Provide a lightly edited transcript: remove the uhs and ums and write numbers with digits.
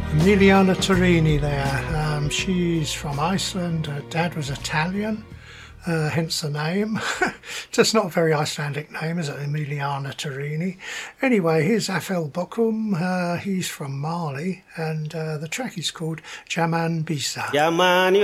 Emiliana Torini there. She's from Iceland. Her dad was Italian, hence the name. Just not a very Icelandic name, is it? Emiliana Torini. Anyway, here's Afel Bokum. He's from Mali, and the track is called Jaman Bisa.